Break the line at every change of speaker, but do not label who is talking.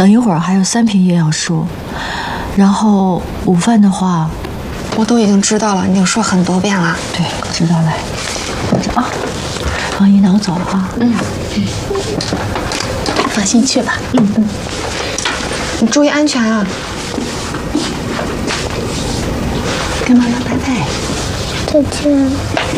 等一会儿还有3瓶营养素，然后午饭的话，
我都已经知道了，你已经说很多遍了。
对，知道了。啊，王姨拿走了啊。
放心去吧。你注意安全啊。跟妈妈拜拜。
再见。